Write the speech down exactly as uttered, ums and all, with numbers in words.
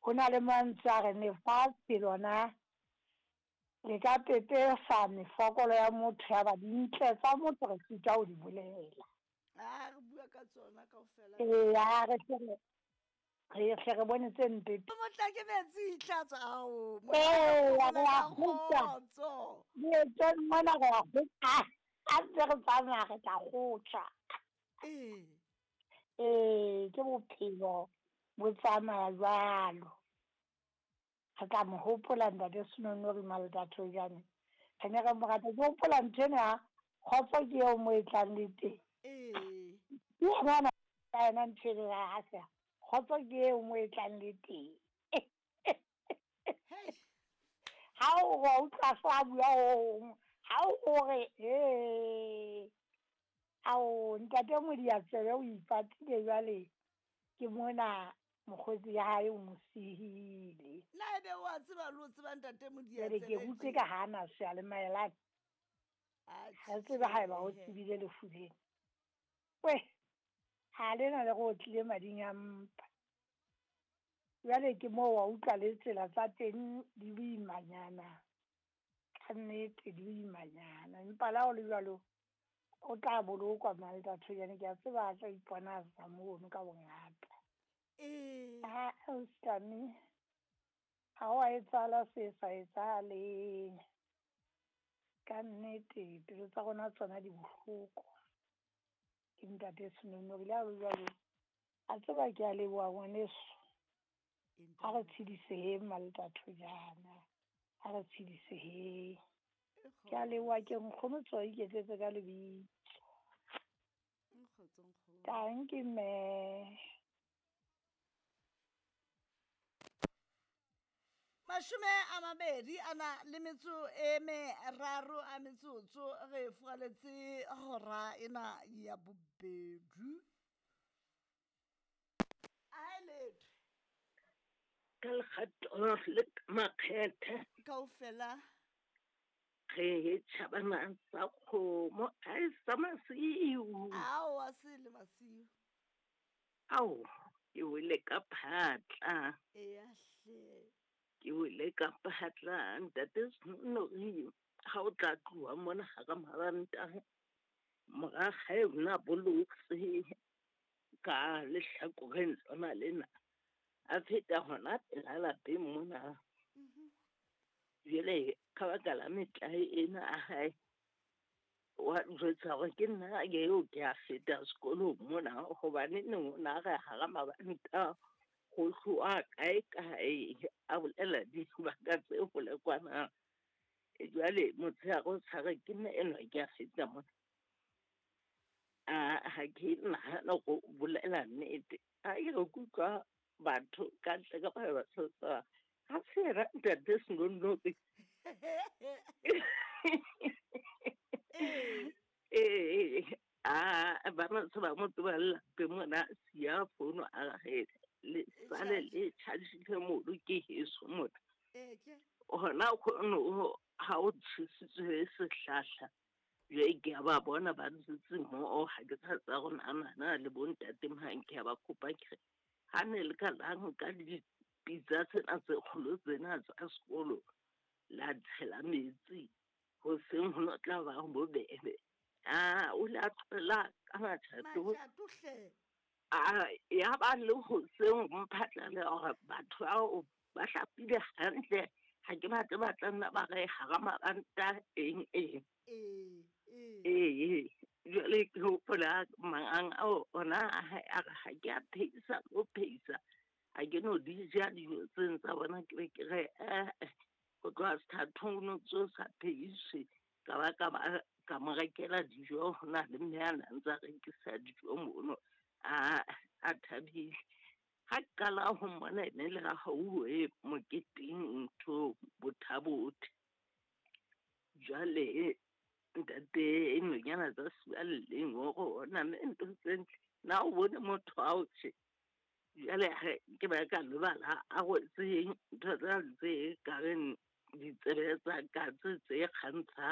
go na le mantswe a re lefatshe lona le ka pepesa mefokolo ya motho ya ba dintle tsa motho re sitwa o di bolela. a re bua ka tsona kaofela ee a re hle re hle re bone tse mpe. motla ke metsi itlhatsa ao ee ya re a gotsa khotso leetong mona re a gotsa a ntse re tsamaya re tla gotsa. ee ee ke bophelo bo tsamaya jalo. Re tla mo hopola ntate Senono re Maldatho jane re ne re mo rata ke hopola ntho ena kgotso ke eo mo e tlang le teng. ee ke yena ka yena ntho e re ya hasa kgotso ke eo mo e tlang le teng. hey ha o go utlwa sa bua o ha o gore ee ao ntate Modiatsebe o ipatile jwale ke mona mokgotsi ya hae o mo sihile. na ebe wa tseba le o tseba ntate Jwale ke butse Modiatsebe ka hana seyalemoyeng ha tsebe ha eba o tsebile lefu lena. we ha lena le go tlile mading a mpa jwale ke moo wa utlwa le tsela tsa teng di boimanyana ka nnete di boimanyana empa la o le jwalo o tla bolokwa Maldatho jane ke a tseba a tla ipona a sa mono ka bongata. ee a auskane ha o a etsala se sa etsaleng ka nnete pelo tsa rona tsona di bohloko ke ntate Senono ile a jwalo a tseba ke a leboha ngwaneso ha re tshediseheng Maldatho jana ha re tshediseheng ke a leboha ke nkgono tswa iketsetse ka lebitso tanki me mashome a mabedi ana le metso e meraro a metsotso re fualetse hora ena ya bobedu a letho ka lekgato le makgethe kaofela ge tšhabana sa kgomo a e sa masiu ao a se le masiu ao ke wele ka phatla e a hle ke wele ka phatla ntate Senono ha o tla tloa mona ga ka maranta moga ga e bona bolotse ka lehlakoreng lona lena a feta gona pela lapeng mona jwale ka baka la metlae ena a hae wa jwetsa gore ke nna ke eo ke a feta sekolong mona gobane neng o na ga ga mabanta go tloa kae kae a bolela dibaka tse gole kwana jwale motse a go tshwara ke nna enwa ke a feta mona a ha ke nagana go bolela nnete a e go kutlwa batho ka ntle ka ba ba tsotsa ha se ra ntate Senono eh a ba mo tsoba mo tsoba la pe mona sia fono a ge le sale le tshadile mo lo ke heso mona e ke ona no ha o tshitswe se hlahla ye ke ba bona ba ntse mo ha ke tsa gona ana le bontate mang ke ba kopa ke ha ne le ka lang ka di pizza tsena tse kholo tsena tsa sekolo la tshela metsi go seng ho tla ba go bobebe ah o la tla ka mathato hle ah ya ba le go seng mphatla le gore batho ao ba hlapile hantle ha ke ba tla batla ba re ha ga mabanta eng eng eh eh jwale ke hopola mang ao ona a ga ke a phisa go phisa a ke no di ja di tse tsa bona ke ke re eh go tloa sethathong tso sa phise ka ba ka ba ka mo rekela dijo na le meana ntsa re ke sa dijo mono a a thabile ha kala ho mona ne le ga ho e mo keteng ntho bothabothi jwale ntate eno nyana tsa sialeng go na ntho tsentle na o bone motho a o tse jale ke ba ka lebala a go tse ntho tsa tse ka reng di tsebetsa ka tse tse kgantsa